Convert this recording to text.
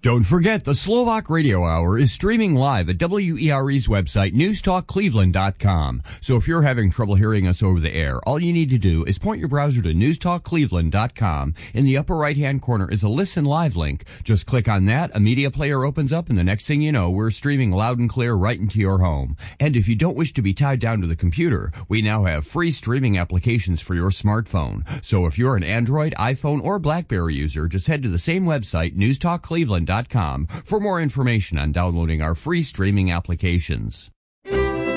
Don't forget, the Slovak Radio Hour is streaming live at WERE's website, newstalkcleveland.com. So if you're having trouble hearing us over the air, all you need to do is point your browser to newstalkcleveland.com. In the upper right-hand corner is a Listen Live link. Just click on that, a media player opens up, and the next thing you know, we're streaming loud and clear right into your home. And if you don't wish to be tied down to the computer, we now have free streaming applications for your smartphone. So if you're an Android, iPhone, or BlackBerry user, just head to the same website, newstalkcleveland.com, for more information on downloading our free streaming applications.